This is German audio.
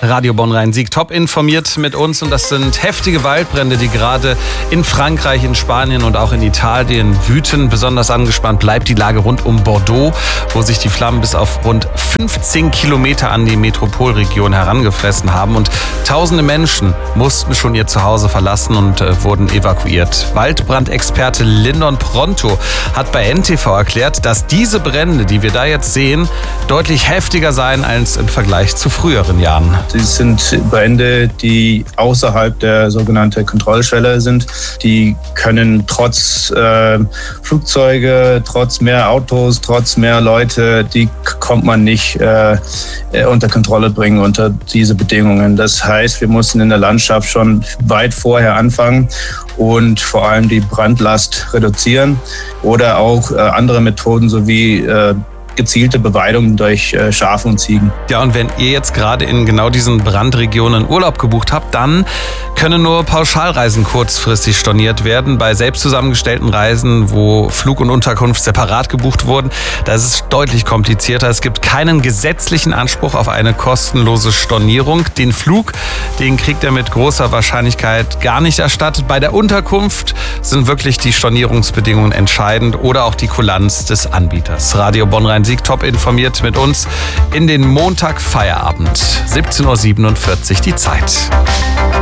Radio Bonn-Rhein-Sieg top informiert mit uns und das sind heftige Waldbrände, die gerade in Frankreich, in Spanien und auch in Italien wüten. Besonders angespannt bleibt die Lage rund um Bordeaux, wo sich die Flammen bis auf rund 15 Kilometer an die Metropolregion herangefressen haben und tausende Menschen mussten schon ihr Zuhause verlassen und wurden evakuiert. Waldbrandexperte Lyndon Pronto hat bei NTV erklärt, dass diese Brände, die wir da jetzt sehen, deutlich heftiger seien als im Vergleich zu früheren Jahren. Das sind Brände, die außerhalb der sogenannten Kontrollschwelle sind. Die können trotz Flugzeuge, trotz mehr Autos, trotz mehr Leute, die kommt man nicht unter Kontrolle bringen unter diese Bedingungen. Das heißt, wir mussten in der Landschaft schon weit vorher anfangen und vor allem die Brandlast reduzieren oder auch andere Methoden sowie gezielte Beweidung durch Schafe und Ziegen. Ja, und wenn ihr jetzt gerade in genau diesen Brandregionen Urlaub gebucht habt, dann können nur Pauschalreisen kurzfristig storniert werden. Bei selbst zusammengestellten Reisen, wo Flug und Unterkunft separat gebucht wurden, da ist es deutlich komplizierter. Es gibt keinen gesetzlichen Anspruch auf eine kostenlose Stornierung. Den Flug, den kriegt ihr mit großer Wahrscheinlichkeit gar nicht erstattet. Bei der Unterkunft sind wirklich die Stornierungsbedingungen entscheidend oder auch die Kulanz des Anbieters. Radio Bonn-Rhein-Sieg top informiert mit uns in den Montagfeierabend. 17:47 Uhr die Zeit.